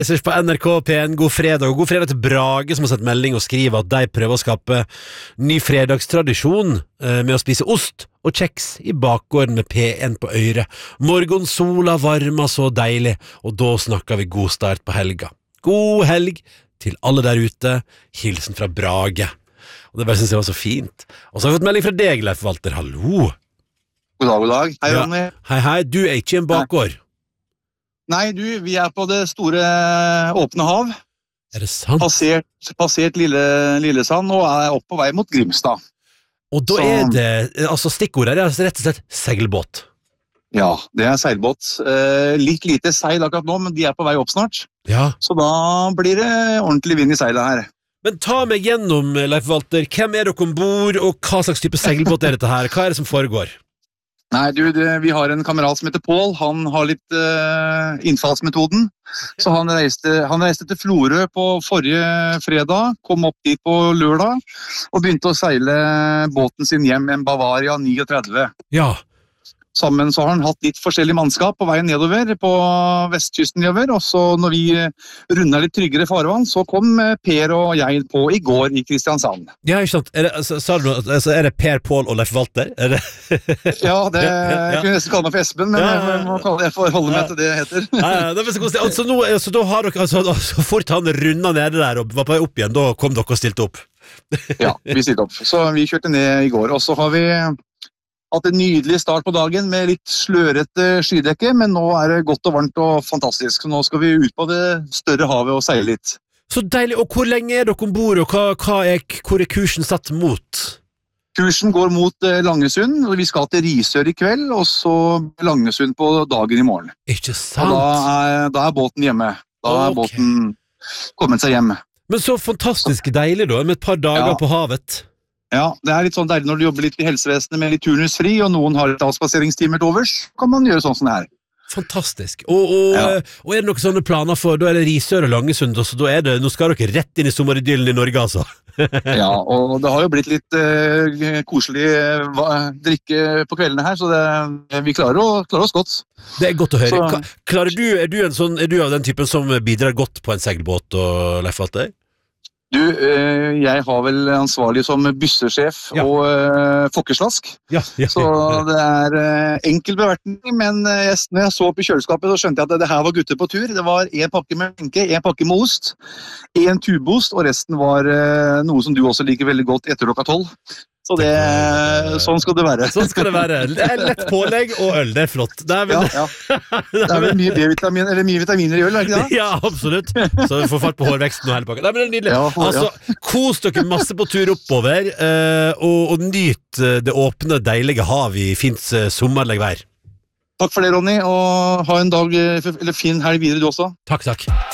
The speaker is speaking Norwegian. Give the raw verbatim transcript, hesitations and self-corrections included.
Jeg ser på N R K P en, god fredag, og god fredag til Brage som har sett melding og skriver at de prøver å skape ny fredagstradisjon eh, med å spise ost og kjeks i bakgården med P en på øyre. Morgonsola varmer så deilig, og da snakker vi god start på helga. God helg til alle der ute, hilsen fra Brage. Og det bare synes jeg var så fint. Og så har jeg fått melding fra deg, Leif Walter, hallo. God dag, god dag. Hei, ja. Ronny. Hei, hei, du er ikke i en bakgård. Nei, du, vi er på det store åpne hav. Er det sant? Passert, passert Lille, Lillesand og er opp på vei mot Grimstad. Og da Så, er det, altså stikkordet er altså rett og slett seilbåt. Ja, det er seilbåt. Eh, litt lite seil akkurat nå, men de er på vei opp snart. Ja. Så da blir det ordentlig vind i seilet her. Men ta meg gjennom, Leif Walter, hvem er dere ombord, og hva slags type seilbåt er dette her? Hva er det som foregår? Nei, du, det, vi har en kamerat som heter Paul. Han har litt uh, innfallsmetoden. Så han reiste, han reiste til Florø på forrige fredag, kom opp dit på lørdag, og begynte å seile båten sin hjem, en Bavaria trettini. Ja. Sammen så har han hatt litt forskjellig mannskap på veien nedover på vestkysten nedover, og så når vi rundet litt tryggere farvann, så kom Per og jeg på i går i Kristiansand. Ja, ikke sant. Er det, altså, sa du noe, altså, er det Per, Paul og Leif Walter? Er det? Ja, det jeg kunne nesten kalle meg for Espen, men ja, ja, ja. Jeg, må kalle, jeg får holde meg til det jeg heter. Ja, ja, det er så konstig. Altså, nå, altså, da har dere, altså, så fort han rundet nede der og var på vei opp igjen, da kom dere og stilte opp. Ja, vi stilte opp. Så vi kjørte ned i går, og så har vi hatt en nydelig start på dagen med litt slørete skydekke, men nå er det godt og varmt og fantastisk. Så nå skal vi ut på det større havet og seile litt. Så deilig, og hvor lenge er dere ombord, og hva, hva er, hvor er kursen satt mot? Kursen går mot Langesund, og vi skal til Risør i kveld, og så Langesund på dagen i morgen. Ikke sant? Og da er, da er båten hjemme. Da er okay. Båten kommet seg hjem. Men så fantastisk deilig da, med et par dager ja. På havet. Ja, det er litt sånn deilig når du jobber litt i helsevesenet med litt turnusfri, og noen har litt avspaseringstimer til overs, kan man gjøre sånn som det her. Fantastisk. Og, og, ja. Og er det noen sånne planer for, da er det Risør og Langesund, så da er det, nå skal dere rett inn i sommeridyllen i Norge, altså. Ja, og det har jo blitt litt uh, koselig uh, drikke på kveldene her, så det, vi klarer, å, klarer oss godt. Det er godt å høre. Så, klarer du, er du, en sånn, er du av den typen som bidrar godt på en seilbåt og Leif Walter? Du, jeg har vel ansvarlig som byssesjef ja. Og uh, fokkeslask, ja, ja. Så det er uh, enkel bevertning, men uh, når jeg så opp i kjøleskapet, så skjønte jeg at det, det her var gutter på tur. Det var en pakke med skinke, en pakke med ost, en tubeost, og resten var uh, noe som du også liker veldig godt etter klokka tolv. Så det, sånn skal det være. Sånn skal det være. Det er lett pålegg og øl, det er flott. Det er vel, ja, ja. Det er vel mye B-vitamin, eller mye vitaminer i øl, er det ikke det? Ja, absolutt. Så vi får fart på hårveksten og hele pakken. Nei, men det er nydelig. Ja, for, altså, ja. Kos dere masse på tur oppover, uh, og, og nyt det åpne, deilige hav i fint uh, sommerlig vær. Takk for det, Ronny, og ha en dag, eller fin helg videre du også. Takk, takk.